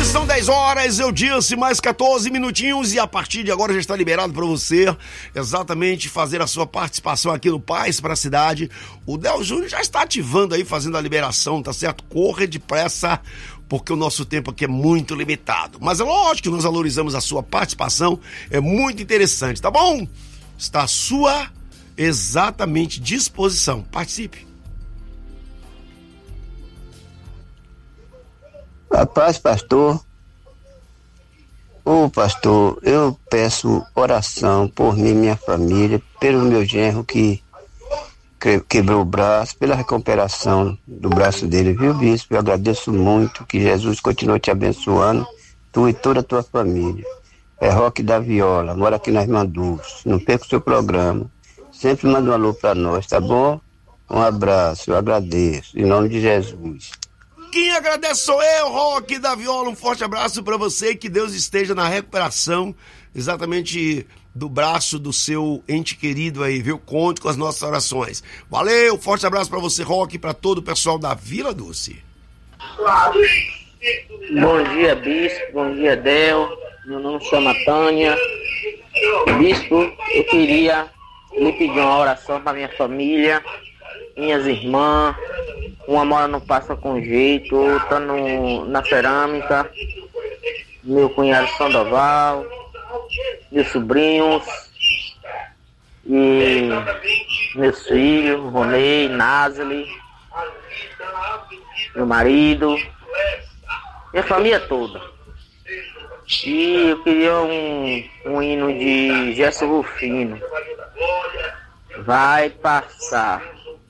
São 10 horas, eu disse, mais 14 minutinhos e a partir de agora já está liberado para você exatamente fazer a sua participação aqui no Paz para a Cidade. O Del Júnior já está ativando aí, fazendo a liberação, tá certo? Corra depressa, porque o nosso tempo aqui é muito limitado. Mas é lógico que nós valorizamos a sua participação, é muito interessante, tá bom? Está à sua exatamente disposição. Participe. A paz, pastor. Ô, pastor, eu peço oração por mim e minha família, pelo meu genro que quebrou o braço, pela recuperação do braço dele, viu, bispo? Eu agradeço muito, que Jesus continue te abençoando, tu e toda a tua família. É Roque da Viola, mora aqui na Irmã Dulce. Não perca o seu programa. Sempre manda um alô pra nós, tá bom? Um abraço, eu agradeço, em nome de Jesus. Quem agradece sou eu, Roque da Viola. Um forte abraço para você, que Deus esteja na recuperação exatamente do braço do seu ente querido aí, viu? Conte com as nossas orações. Valeu, forte abraço para você, Roque, e para todo o pessoal da Vila Dulce. Bom dia, bispo. Bom dia, Del. Meu nome chama Tânia. Bispo, eu queria lhe pedir uma oração para minha família, minhas irmãs. Uma mora no Passa com Jeito, outra na Cerâmica, meu cunhado Sandoval, meus sobrinhos e meus filhos, Ronei, Nazli, meu marido, minha família toda. E eu queria um hino de Gerson Rufino. Vai passar.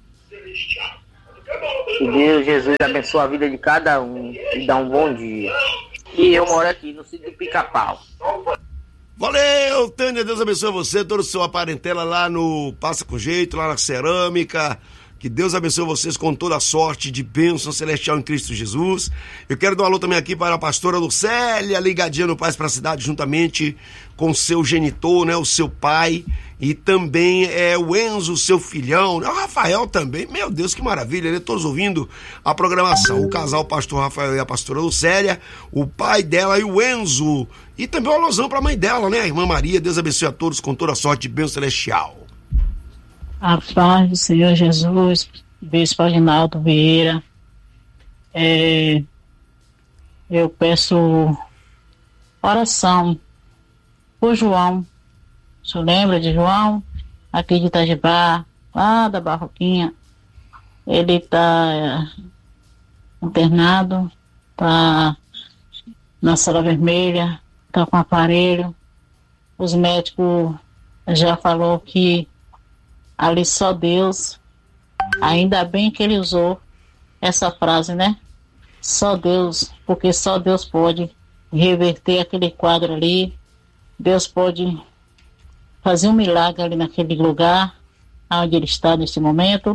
Que Deus, Jesus, abençoe a vida de cada um e dá um bom dia. E eu moro aqui no sítio do Pica-Pau. Valeu, Tânia, Deus abençoe você, toda a sua parentela lá no Passa com Jeito, lá na Cerâmica. Que Deus abençoe vocês com toda a sorte de bênção celestial em Cristo Jesus. Eu quero dar um alô também aqui para a pastora Lucélia, ligadinha no Paz para a Cidade, juntamente com seu genitor, né, o seu pai, e também o Enzo, seu filhão, né, o Rafael também. Meu Deus, que maravilha, né? Todos ouvindo a programação. O casal, o pastor Rafael e a pastora Lucélia, o pai dela e o Enzo. E também um alôzão para a mãe dela, né, a irmã Maria. Deus abençoe a todos com toda a sorte de bênção celestial. A paz do Senhor Jesus, bispo Aginaldo Vieira. Eu peço oração por João. O senhor lembra de João? Aqui de Itajibá, lá da Barroquinha. Ele está internado, está na sala vermelha, está com aparelho. Os médicos já falaram que ali só Deus, ainda bem que ele usou essa frase, né? Só Deus, porque só Deus pode reverter aquele quadro ali. Deus pode fazer um milagre ali naquele lugar onde ele está neste momento.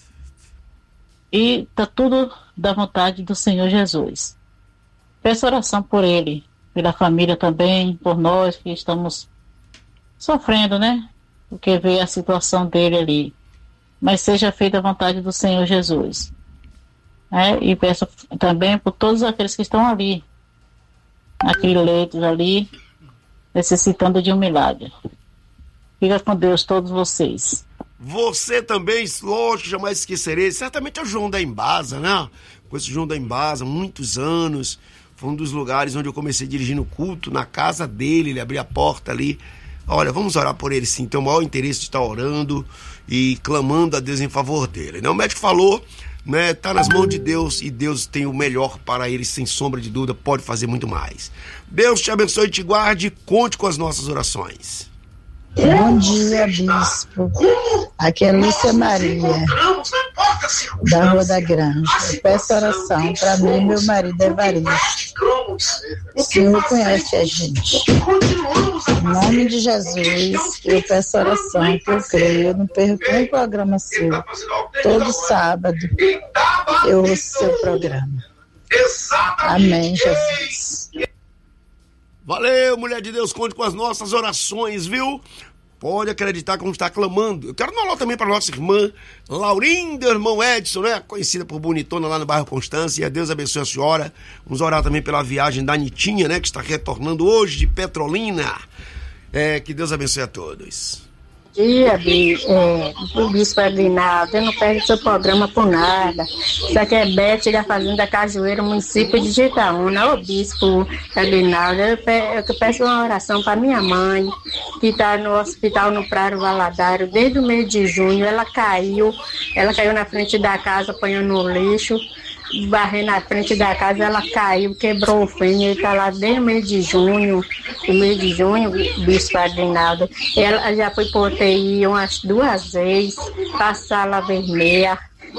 E está tudo da vontade do Senhor Jesus. Peço oração por ele, pela família também, por nós que estamos sofrendo, né? Porque vê a situação dele ali. Mas seja feita a vontade do Senhor Jesus. E peço também por todos aqueles que estão ali, naquele leito ali, necessitando de um milagre. Fica com Deus, todos vocês. Você também, lógico, jamais esquecerei. Certamente é o João da Embasa, né? Conheço o João da Embasa há muitos anos. Foi um dos lugares onde eu comecei dirigindo culto, na casa dele, ele abria a porta ali. Olha, vamos orar por ele sim, tem o maior interesse de estar orando e clamando a Deus em favor dele, né? O médico falou, né, tá nas mãos de Deus e Deus tem o melhor para ele, sem sombra de dúvida, pode fazer muito mais. Deus te abençoe e te guarde, conte com as nossas orações. Bom dia, bispo. Aqui é Lúcia Maria, da Rua da Granja. Eu peço oração para mim e meu marido Evaristo. O Senhor conhece a gente. Em nome de Jesus, eu peço oração, que eu creio. Eu não perco um programa seu. Todo sábado eu ouço seu programa. Amém, Jesus. Valeu, mulher de Deus, conte com as nossas orações, viu? Pode acreditar como está clamando. Eu quero dar um alô também para nossa irmã Laurinda, irmão Edson, né? Conhecida por bonitona lá no bairro Constância. Deus abençoe a senhora. Vamos orar também pela viagem da Nitinha, né? Que está retornando hoje de Petrolina. Que Deus abençoe a todos. Bom dia, Bispo Aguinaldo. Eu não pego seu programa por nada. Isso aqui é Bete da Fazenda Cajueiro, município de Jitaúna. Ô Bispo Aguinaldo, eu peço uma oração para minha mãe, que está no hospital no Prado Valadares desde o mês de junho. Ela caiu na frente da casa, apanhando no lixo. Barrei na frente da casa, ela caiu, quebrou o fêmur, ele está lá desde o mês de junho, Bispo Aguinaldo. Ela já foi por UTI umas 2 vezes, para a sala vermelha.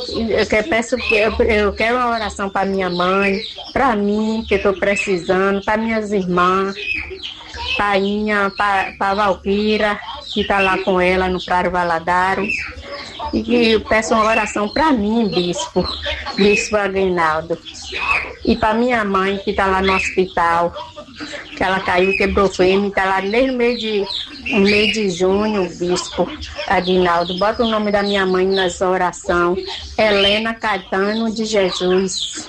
Eu quero uma oração para minha mãe, para mim, que estou precisando, para minhas irmãs, para a Valquíria, que está lá com ela no Prado Valadares. E peço uma oração para mim, Bispo Aguinaldo. E para minha mãe, que está lá no hospital, que ela caiu, quebrou o fêmur, está lá desde o mês de junho, Bispo Aguinaldo. Bota o nome da minha mãe nessa oração. Helena Caetano de Jesus.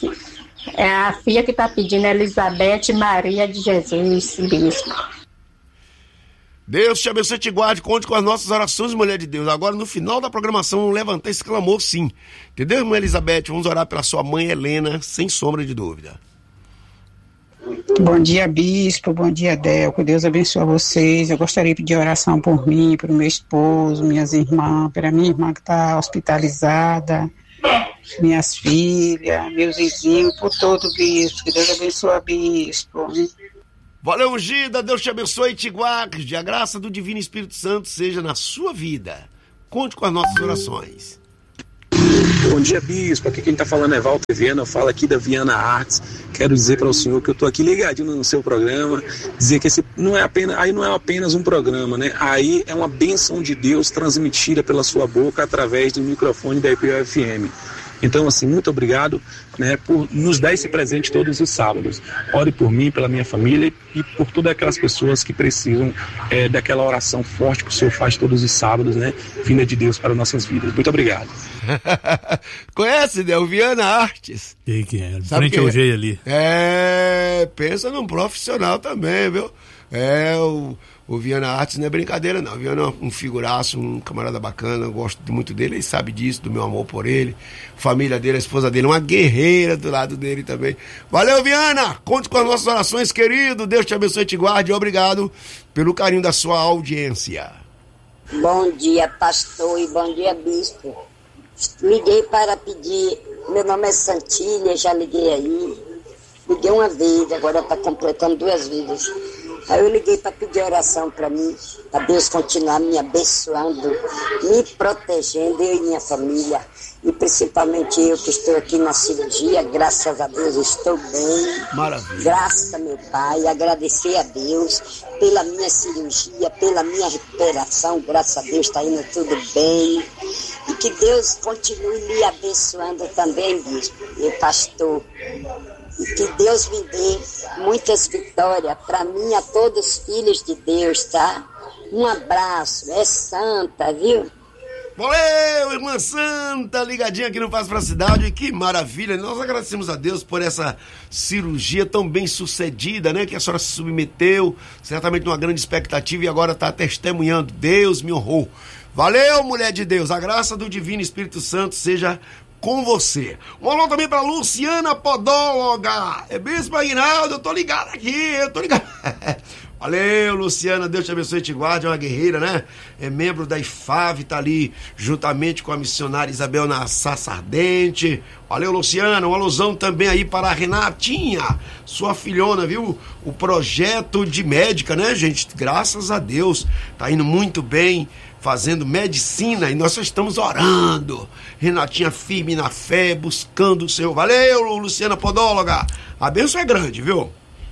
É a filha que está pedindo, Elizabeth Maria de Jesus, Bispo. Deus te abençoe e te guarde, conte com as nossas orações, mulher de Deus. Agora, no final da programação, vamos levantar esse clamor, sim. Entendeu, irmã Elizabeth? Vamos orar pela sua mãe Helena, sem sombra de dúvida. Bom dia, Bispo. Bom dia, Del. Que Deus abençoe vocês. Eu gostaria de pedir oração por mim, pelo meu esposo, minhas irmãs, pela minha irmã que está hospitalizada, minhas filhas, meus vizinhos, por todo, Bispo. Que Deus abençoe, Bispo. Valeu, ungida, Deus te abençoe e te guarde. A graça do Divino Espírito Santo seja na sua vida. Conte com as nossas orações. Bom dia, Bispo. Aqui quem está falando é Walter Viana. Eu falo aqui da Viana Artes. Quero dizer para o senhor que eu estou aqui ligadinho no seu programa. Dizer que esse não é apenas um programa, né? Aí é uma bênção de Deus transmitida pela sua boca através do microfone da IPO-FM. Então, assim, muito obrigado, né, por nos dar esse presente todos os sábados. Ore por mim, pela minha família e por todas aquelas pessoas que precisam daquela oração forte que o Senhor faz todos os sábados, né, vinda de Deus para nossas vidas. Muito obrigado. Conhece, né, o Viana Artes? Quem que é? Frente ao G ali. Pensa num profissional também, viu? O Viana Artes não é brincadeira, não. O Viana é um figuraço, um camarada bacana, eu gosto muito dele, ele sabe disso, do meu amor por ele. A família dele, a esposa dele, uma guerreira do lado dele também. Valeu, Viana! Conte com as nossas orações, querido. Deus te abençoe e te guarde. Obrigado pelo carinho da sua audiência. Bom dia, pastor, e bom dia, bispo. Liguei para pedir, meu nome é Santilha, já liguei aí. Liguei uma vez, agora está completando 2 vezes. Aí eu liguei para pedir oração para mim, para Deus continuar me abençoando, me protegendo, eu e minha família. E principalmente eu que estou aqui na cirurgia, graças a Deus estou bem. Maravilha. Graças, meu Pai, agradecer a Deus pela minha cirurgia, pela minha recuperação, graças a Deus está indo tudo bem. E que Deus continue me abençoando também, bispo e pastor. E que Deus me dê muitas vitórias para mim, a todos os filhos de Deus, tá? Um abraço, é santa, viu? Valeu, irmã Santa, ligadinha aqui no Paz pra Cidade, que maravilha. Nós agradecemos a Deus por essa cirurgia tão bem sucedida, né? Que a senhora se submeteu, certamente numa grande expectativa e agora está testemunhando. Deus me honrou. Valeu, mulher de Deus, a graça do Divino Espírito Santo seja com você. Um alô também pra Luciana Podóloga. Bispo Aguinaldo, eu tô ligado aqui, Valeu, Luciana, Deus te abençoe e te guarde, é uma guerreira, né? É membro da IFAV, tá ali juntamente com a missionária Isabel Nassassa Ardente. Valeu, Luciana, uma alusão também aí para a Renatinha, sua filhona, viu? O projeto de médica, né, gente? Graças a Deus, tá indo muito bem, fazendo medicina, e nós só estamos orando. Renatinha firme na fé, buscando o Senhor. Valeu, Luciana Podóloga, a bênção é grande, viu?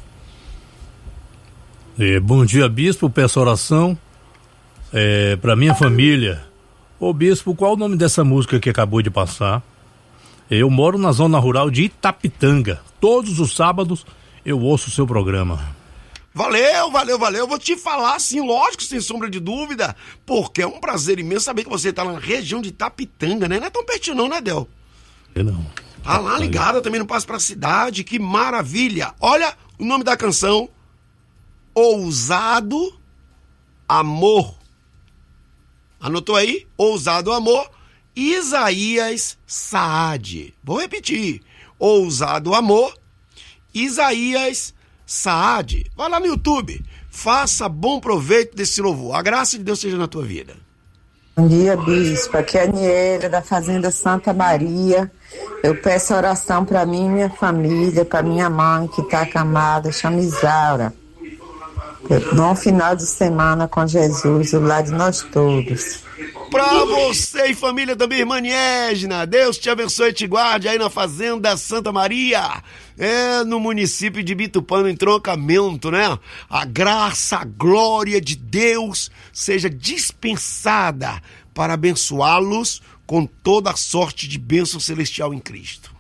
Bom dia, bispo, peço oração para minha família. Ô bispo, qual o nome dessa música que acabou de passar? Eu moro na zona rural de Itapitanga. Todos os sábados eu ouço o seu programa. Valeu. Vou te falar, sim, lógico, sem sombra de dúvida, porque é um prazer imenso saber que você tá na região de Itapitanga, né? Não é tão pertinho não, né, Del? Não. Tá lá ligada também no Passo pra Cidade, que maravilha. Olha o nome da canção, Ousado Amor. Anotou aí? Ousado Amor, Isaías Saad. Vou repetir, Ousado Amor, Isaías Saad. Vai lá no YouTube, faça bom proveito desse louvor. A graça de Deus seja na tua vida. Bom dia, bispo. Aqui é a Aniela, da Fazenda Santa Maria. Eu peço oração para mim e minha família, para minha mãe que está acamada, chama Isaura. Bom final de semana com Jesus, o lar de nós todos. Pra você e família também, irmã Niegna, Deus te abençoe e te guarde aí na Fazenda Santa Maria, no município de Bitupã, no entroncamento, né? A graça, a glória de Deus seja dispensada para abençoá-los com toda a sorte de bênção celestial em Cristo.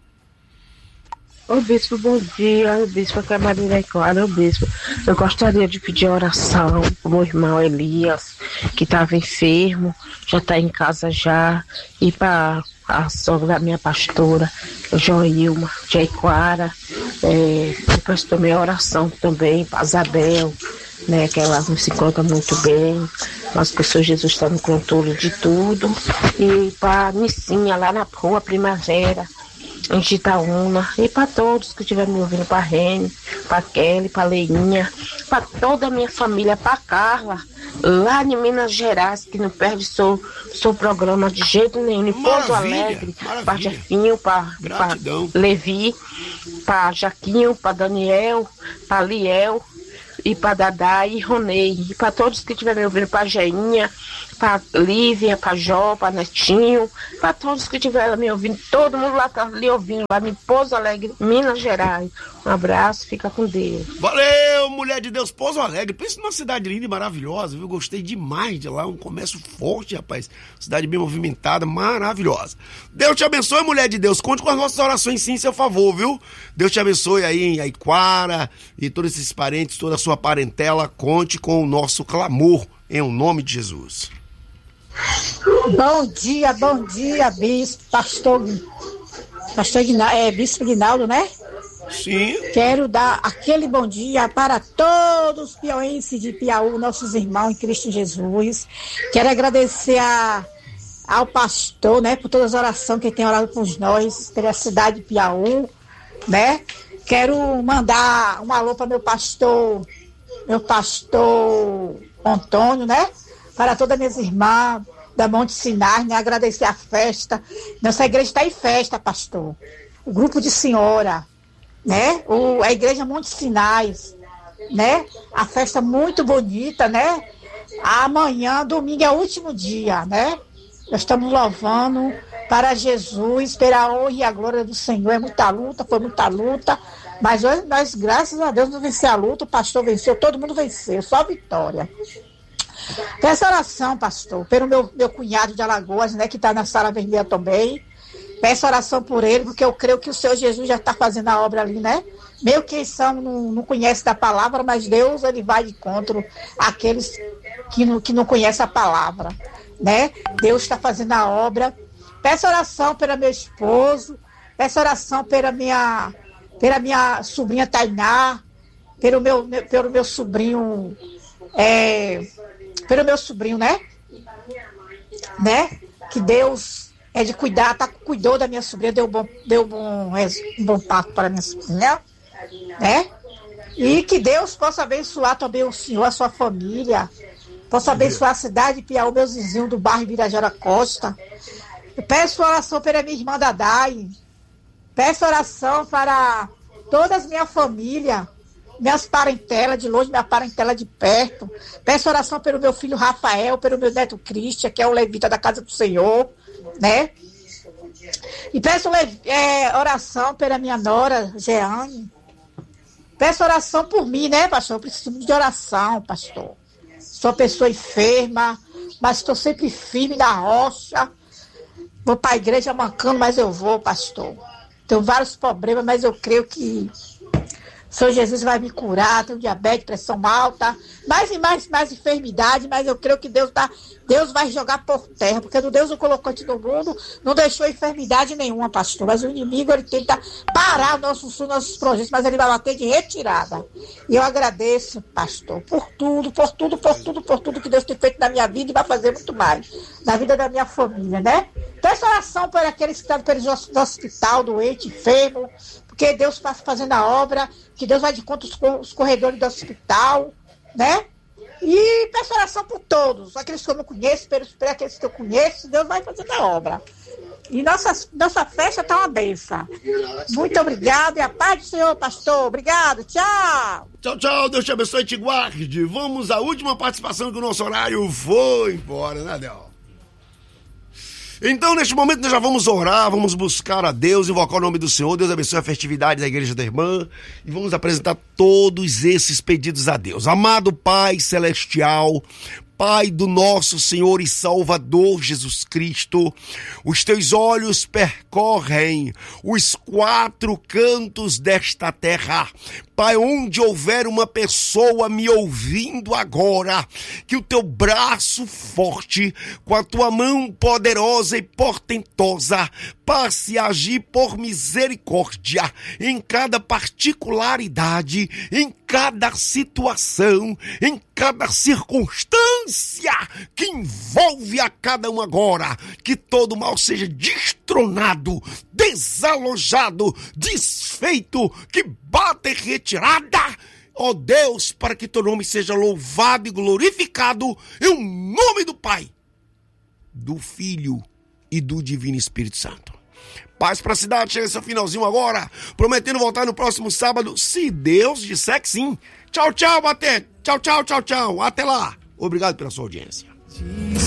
Ô bispo, bom dia. O bispo aqui é Maria Clara. Ô bispo, eu gostaria de pedir oração pro meu irmão Elias, que estava enfermo, já está em casa já, e para a sogra da minha pastora, Joilma, Jaiquara. Eu peço também oração também para Isabel, né, que ela não se encontra muito bem, mas que o Senhor Jesus está no controle de tudo. E para Nicinha, lá na Rua Primavera, em Itaúna, e para todos que estiverem me ouvindo, para Rene, para Kelly, para Leinha, para toda a minha família, para Carla, lá em Minas Gerais, que não perde seu programa de jeito nenhum, em Porto Alegre, para Jefinho, para Levi, para Jaquinho, para Daniel, para Liel, e para Dadá e Ronei, e para todos que estiverem me ouvindo, para Geinha, para Lívia, para Jó, para Netinho, para todos que estiverem me ouvindo, todo mundo lá tá ali ouvindo, lá em Pouso Alegre, Minas Gerais. Um abraço, fica com Deus. Valeu, mulher de Deus, Pouso Alegre. Pensa numa cidade linda e maravilhosa, viu? Gostei demais de lá, um comércio forte, rapaz. Cidade bem movimentada, maravilhosa. Deus te abençoe, mulher de Deus. Conte com as nossas orações sim em seu favor, viu? Deus te abençoe aí em Aiquara e todos esses parentes, toda a sua parentela. Conte com o nosso clamor em o nome de Jesus. Bom dia, bispo, pastor bispo Guinaldo, né? Sim. Quero dar aquele bom dia para todos os piauenses de Piauí, nossos irmãos em Cristo Jesus. Quero agradecer ao pastor, né, por todas as orações que ele tem orado por nós, pela cidade de Piauí, né? Quero mandar um alô para meu pastor Antônio, né? Para todas as minhas irmãs da Monte Sinai, né? Agradecer a festa. Nossa igreja está em festa, pastor. O grupo de senhora, né? A igreja Monte Sinai, né? A festa muito bonita, né? Amanhã, domingo, é o último dia, né? Nós estamos louvando para Jesus, pela honra e a glória do Senhor. É muita luta, foi muita luta. Mas nós, graças a Deus, não venceu a luta. O pastor venceu, todo mundo venceu. Só vitória. Peço oração, pastor, pelo meu cunhado de Alagoas, né, que está na Sala Vermelha também. Peço oração por ele, porque eu creio que o Senhor Jesus já está fazendo a obra ali, né? Meio que são, não conhece da palavra, mas Deus, ele vai de encontro àqueles que não conhecem a palavra, né? Deus está fazendo a obra. Peço oração pelo meu esposo, peço oração pela minha sobrinha Tainá, pelo meu sobrinho, né? Que Deus é de cuidar, cuidou da minha sobrinha, deu um bom parto para a minha sobrinha, né? E que Deus possa abençoar também o senhor, a sua família, possa abençoar a cidade de Piauí, meus vizinhos do bairro Birajara Costa. Eu peço oração pela minha irmã Dadai, peço oração para toda a minha família, minhas parentelas de longe, minha parentela de perto. Peço oração pelo meu filho Rafael, pelo meu neto Cristian, que é o levita da casa do Senhor, né? E peço oração pela minha nora, Jeane. Peço oração por mim, né, pastor? Eu preciso de oração, pastor. Sou pessoa enferma, mas estou sempre firme na rocha. Vou para a igreja mancando, mas eu vou, pastor. Tenho vários problemas, mas eu creio que O Senhor Jesus vai me curar, tenho diabetes, pressão alta, mais e mais enfermidade, mas eu creio que Deus vai jogar por terra, porque Deus não colocou antes no mundo, não deixou enfermidade nenhuma, pastor, mas o inimigo, ele tenta parar nossos projetos, mas ele vai bater de retirada. E eu agradeço, pastor, por tudo que Deus tem feito na minha vida e vai fazer muito mais, na vida da minha família, né? Peço oração por aqueles que estão no hospital, doente, enfermo, porque Deus está fazendo a obra, que Deus vai de conta os corredores do hospital, né? E peço oração por todos, aqueles que eu não conheço, por aqueles que eu conheço, Deus vai fazendo a obra. E nossa festa está uma benção. Muito obrigado e a paz do Senhor, pastor. Obrigado, tchau. Tchau, Deus te abençoe e te guarde. Vamos à última participação, que o nosso horário foi embora, né, Del? Então, neste momento, nós já vamos orar, vamos buscar a Deus, invocar o nome do Senhor. Deus abençoe a festividade da Igreja da Irmã e vamos apresentar todos esses pedidos a Deus. Amado Pai Celestial, Pai do nosso Senhor e Salvador Jesus Cristo, os teus olhos percorrem os 4 cantos desta terra. Pai, onde houver uma pessoa me ouvindo agora, que o teu braço forte, com a tua mão poderosa e portentosa, passe a agir por misericórdia em cada particularidade, em cada situação, em cada circunstância que envolve a cada um agora, que todo mal seja destronado, desalojado, desfeito, que bata em retirada, ó Deus, para que teu nome seja louvado e glorificado em nome do Pai, do Filho e do Divino Espírito Santo. Paz para a cidade, chega esse finalzinho agora, prometendo voltar no próximo sábado, se Deus disser que sim. Tchau, Batete. Tchau. Até lá. Obrigado pela sua audiência.